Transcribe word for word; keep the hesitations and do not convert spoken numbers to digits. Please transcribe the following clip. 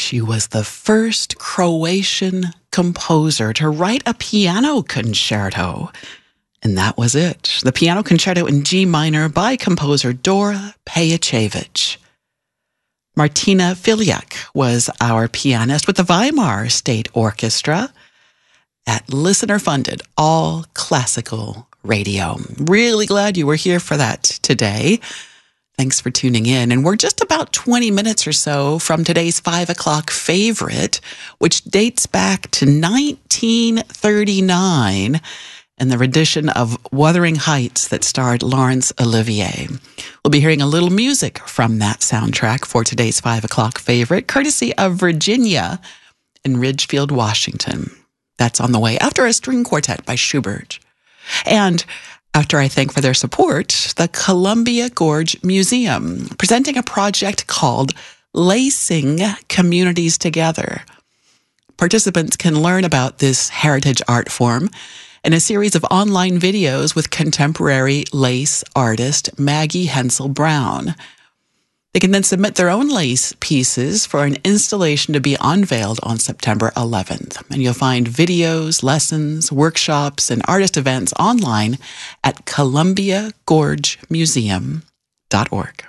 She was the first Croatian composer to write a piano concerto. And that was it. The piano concerto in G minor by composer Dora Pejacevic. Martina Filiak was our pianist with the Weimar State Orchestra at listener-funded all classical radio. Really glad you were here for that today. Thanks for tuning in. And we're just about twenty minutes or so from today's five o'clock favorite, which dates back to nineteen thirty-nine and the rendition of Wuthering Heights that starred Laurence Olivier. We'll be hearing a little music from that soundtrack for today's five o'clock favorite, courtesy of Virginia in Ridgefield, Washington. That's on the way after a string quartet by Schubert. And after I thank for their support, the Columbia Gorge Museum, presenting a project called Lacing Communities Together. Participants can learn about this heritage art form in a series of online videos with contemporary lace artist Maggie Hensel Brown. They can then submit their own lace pieces for an installation to be unveiled on September eleventh. And you'll find videos, lessons, workshops, and artist events online at columbia gorge museum dot org.